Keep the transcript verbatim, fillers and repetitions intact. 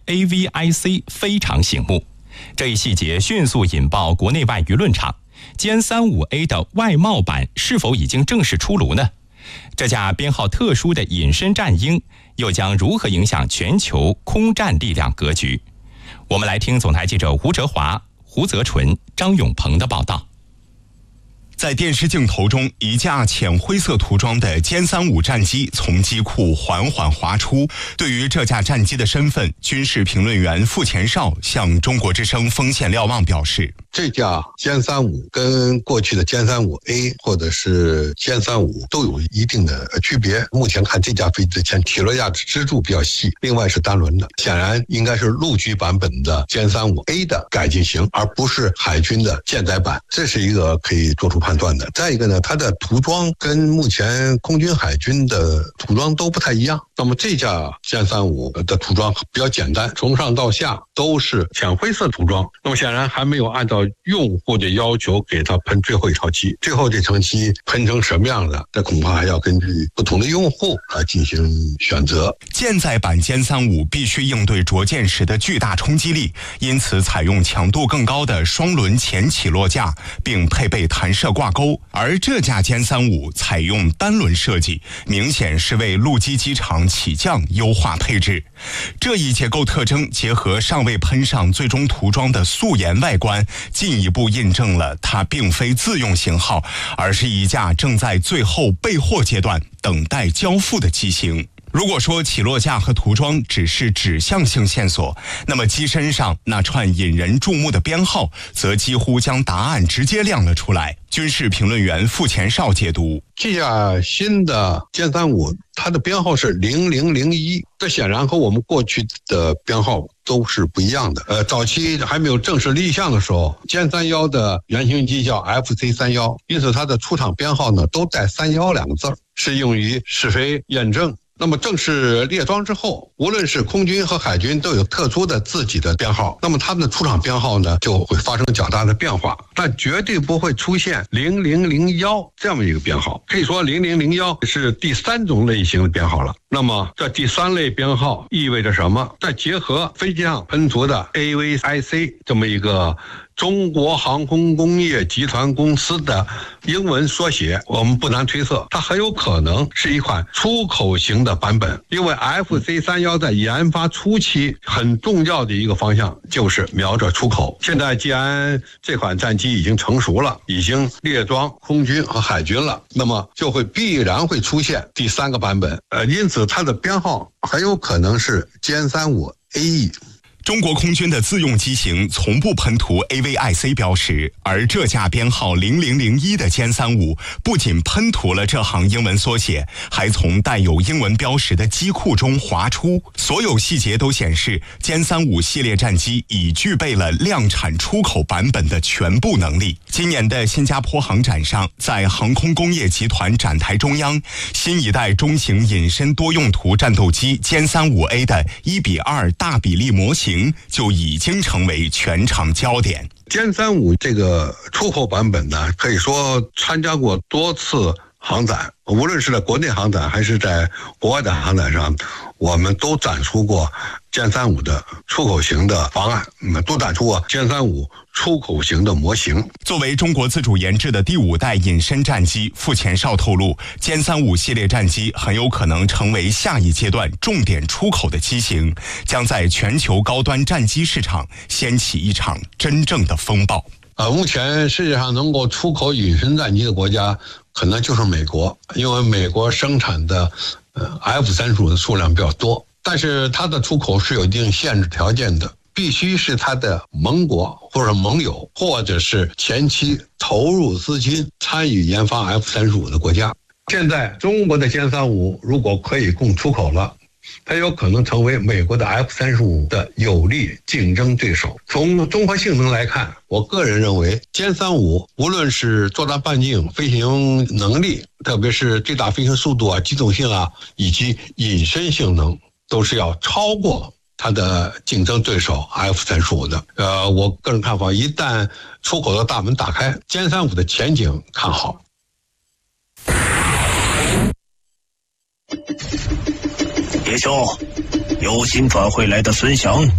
A V I C 非常醒目。这一细节迅速引爆国内外舆论场。歼三五 A 的外贸版是否已经正式出炉呢？这架编号特殊的隐身战鹰又将如何影响全球空战力量格局？我们来听总台记者吴哲华、胡泽纯、张永鹏的报道。 在电视镜头中，一架浅灰色涂装的歼三五战机从机库缓缓滑出。对于这架战机的身份，军事评论员傅前绍向中国之声锋线瞭望表示， 这架歼三五跟过去的歼三五 A 或者是歼三五都有一定的区别。目前看这架飞机的前起落架支柱比较细，另外是单轮的，显然应该是陆军版本的歼三五 A 的改进型，而不是海军的舰载版，这是一个可以做出判断的。再一个呢，它的涂装跟目前空军海军的涂装都不太一样。那么这架歼三五的涂装比较简单，从上到下都是浅灰色涂装。那么显然还没有按照用户的要求给它喷最后一套漆，最后这层漆喷成什么样的，这恐怕还要根据不同的用户来进行选择。 舰载版歼三五必须应对着舰时的巨大冲击力，因此采用强度更高的双轮前起落架，并配备弹射挂钩。而这架歼三五采用单轮设计，明显是为陆基机场起降优化配置。这一结构特征结合尚未喷上最终涂装的素颜外观，进一步印证了它并非自用型号，而是一架正在最后备货阶段等待交付的机型。如果说起落架和涂装只是指向性线索，那么机身上那串引人注目的编号则几乎将答案直接亮了出来。军事评论员傅前绍解读， 这架新的歼三五它的编号是零零零一，这显然和我们过去的编号都是不一样的。呃，早期还没有正式立项的时候，歼三一的原型机叫 F C 三十一，因此它的出厂编号呢都带三一两个字，是用于试飞验证。那么正式列装之后，无论是空军和海军都有特殊的自己的编号，那么他们的出厂编号呢就会发生较大的变化，但绝对不会出现零零零一这么一个编号。可以说零零零一是第三种类型的编号了。那么这第三类编号意味着什么？再结合飞机上喷涂的 A V I C 这么一个中国航空工业集团公司的英文缩写，我们不难推测，它很有可能是一款出口型的版本。因为 F C 三十一在研发初期很重要的一个方向就是瞄着出口。现在既然这款战机已经成熟了，已经列装空军和海军了，那么就会必然会出现第三个版本。呃，因此它的编号很有可能是歼三五 A E。 中国空军的自用机型从不喷涂 A V I C 标识，而这架编号零零零一的歼三五不仅喷涂了这行英文缩写，还从带有英文标识的机库中滑出。所有细节都显示，歼三五系列战机已具备了量产出口版本的全部能力。今年的新加坡航展上，在航空工业集团展台中央，新一代中型隐身多用途战斗机歼三五 A 的一比二大比例模型就已经成为全场焦点。 歼三五这个出口版本呢，可以说参加过多次航展，无论是在国内航展还是在国外的航展上，我们都展出过歼三五的出口型的方案，嗯，都展出过歼三五出口型的模型。 作为中国自主研制的第五代隐身战机，傅前绍透露，歼三五系列战机很有可能成为下一阶段重点出口的机型，将在全球高端战机市场掀起一场真正的风暴。 呃，目前世界上能够出口隐身战机的国家可能就是美国，因为美国生产的呃 F 三十五的数量比较多，但是它的出口是有一定限制条件的，必须是它的盟国或者盟友，或者是前期投入资金参与研发 F 三十五的国家。现在中国的歼三五如果可以供出口了，它有可能成为美国的 F 三十五的有力竞争对手。从综合性能来看，我个人认为歼三五无论是作战半径、飞行能力，特别是最大飞行速度啊、机动性啊，以及隐身性能，都是要超过它的竞争对手 F 三十五的。呃，我个人看法，一旦出口的大门打开，歼三五的前景看好。 叶兄，有心转回来的孙翔